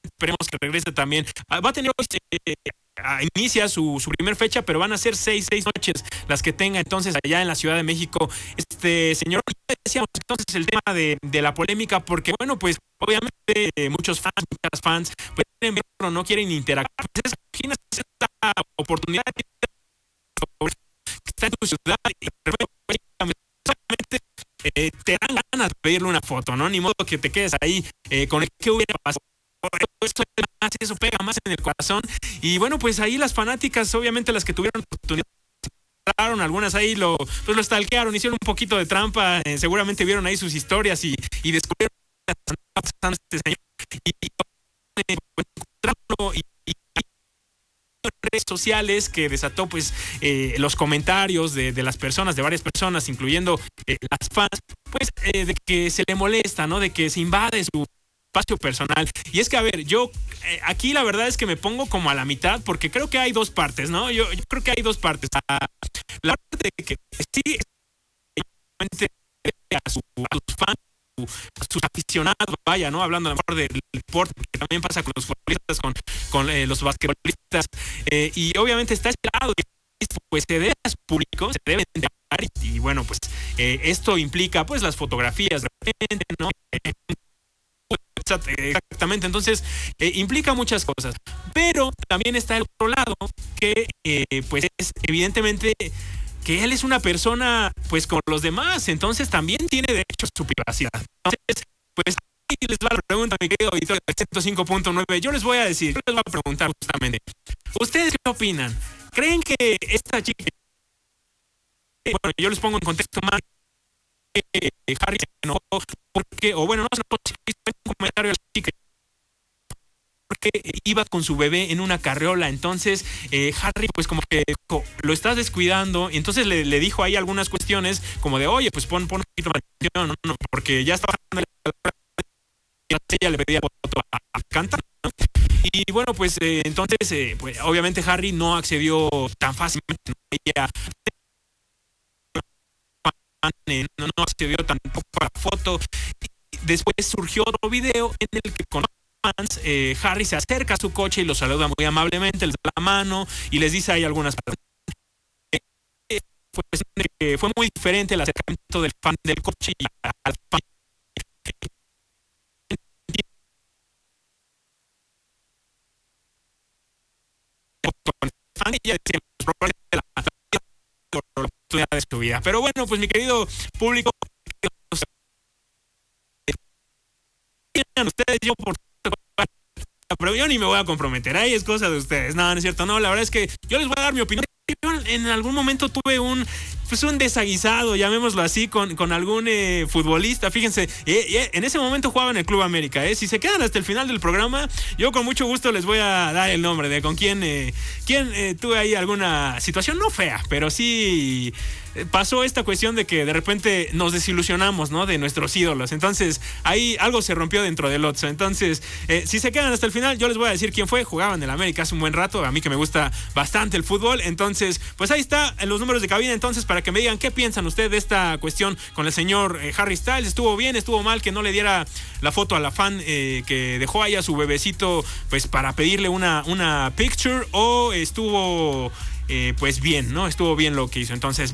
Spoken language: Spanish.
esperemos que regrese también. Va a tener inicia su primer fecha, pero van a ser seis noches las que tenga entonces allá en la Ciudad de México señor. Decíamos entonces el tema de la polémica, porque bueno, pues obviamente muchas fans pues quieren verlo, no quieren interactuar. Pues imagínate esta oportunidad que está en tu ciudad y te dan ganas de pedirle una foto, ¿no? Ni modo que te quedes ahí con el que hubiera pasado. Eso pega más en el corazón. Y bueno, pues ahí las fanáticas, obviamente las que tuvieron oportunidad, algunas ahí lo stalkearon, hicieron un poquito de trampa, seguramente vieron ahí sus historias y descubrieron este señor y redes sociales que desató pues los comentarios de las personas, de varias personas, incluyendo las fans, pues de que se le molesta, ¿no? De que se invade su espacio personal. Y es que, a ver, yo aquí la verdad es que me pongo como a la mitad, porque creo que hay dos partes, ¿no? Yo creo que hay dos partes. La parte de que sí, a sus fans, a sus aficionados, vaya, ¿no? Hablando a lo mejor del deporte, que también pasa con los futbolistas, con los basquetbolistas, y obviamente está ese lado, pues se debe a su público, se debe enterar, y bueno, pues esto implica pues las fotografías de repente, ¿no? Exactamente, entonces implica muchas cosas, pero también está el otro lado que pues es evidentemente que él es una persona pues como los demás, entonces también tiene derecho a su privacidad. Entonces, pues ahí les va la pregunta, mi querido auditorio de 105.9. Yo les voy a preguntar justamente, ¿ustedes qué opinan? ¿Creen que esta chica, bueno, yo les pongo en contexto más, Harry se enojó porque, o bueno, no se enojó, un comentario a la chica porque iba con su bebé en una carriola? Entonces Harry pues como que lo estás descuidando, y entonces le dijo ahí algunas cuestiones como de, oye, pues pon un poquito de atención, no, porque ya estaba y ella le pedía foto a cantar, ¿no? Y bueno, pues entonces pues, obviamente Harry no accedió tan fácilmente, ¿no? Ella no accedió tampoco a la foto. Y después surgió otro video en el que con fans, Harry se acerca a su coche y los saluda muy amablemente, les da la mano y les dice ahí algunas palabras. Pues, fue muy diferente el acercamiento del fan del coche y al fan. Ella decía la oportunidad de su vida. Pero bueno, pues mi querido público, ustedes, pero yo ni me voy a comprometer, ahí es cosa de ustedes. No es cierto, no, la verdad es que yo les voy a dar mi opinión. Yo en algún momento tuve un desaguisado, llamémoslo así, con algún futbolista. Fíjense, en ese momento jugaba en el Club América. Si se quedan hasta el final del programa, yo con mucho gusto les voy a dar el nombre de con quién tuve ahí alguna situación, no fea, pero sí pasó esta cuestión de que de repente nos desilusionamos, ¿no? De nuestros ídolos. Entonces, ahí algo se rompió dentro del Otso. Entonces, si se quedan hasta el final, yo les voy a decir quién fue. Jugaba en el América hace un buen rato, a mí que me gusta bastante el fútbol. Entonces, pues ahí está en los números de cabina, entonces, para que me digan qué piensan ustedes de esta cuestión con el señor Harry Styles. ¿Estuvo bien, estuvo mal que no le diera la foto a la fan que dejó ahí a su bebecito, pues para pedirle una picture, o estuvo pues bien, ¿no? Estuvo bien lo que hizo? Entonces,